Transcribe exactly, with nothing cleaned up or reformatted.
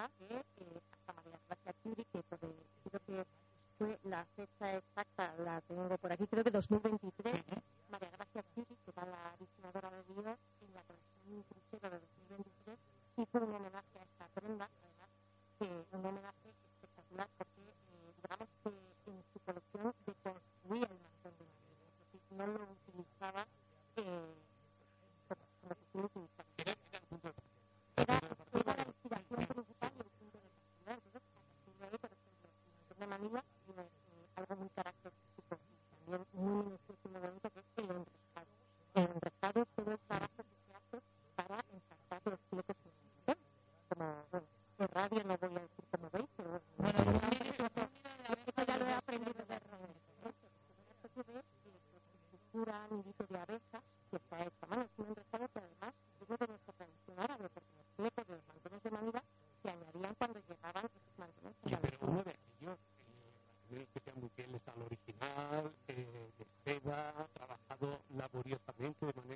Barcelona, que eh, hasta María Gracia Curie, que por, eh, creo que fue la fecha exacta, la tengo por aquí, creo que dos mil veintitrés, uh-huh. María Gracia Curie, que era la diseñadora de Dios, en la colección crucero de dos mil veintitrés, hizo un homenaje a esta prenda, además, eh, un homenaje espectacular, porque eh, digamos que en su colección deconstruía el mantón de María, es decir, no lo utilizaba eh, como, como se suele utilizar. Era, era la inspiración principal y el punto de partida. Entonces, a partir de ahí, por ejemplo, el mantón de Manila tiene eh, algo muy característico y también muy minucioso y muy bonito, que es el enrescado. El enrescado es todo el trabajo que se hace para ensartar los fletes en el mantón. Como, bueno, en radio no voy a decir como veis, pero bueno, bueno eso ya lo he aprendido de Romero. Es una especie de estructura, nidito de abeja, que está hecha a mano. Es un enrescado que además viene de nuestra tradición árabe, porque los fletes de los mantones de Manila se añadían cuando llegaban esos mantones. Sí, pero uno de aquellos, eh, que sea muy fiel al original, eh, de seda, trabajado laboriosamente de manera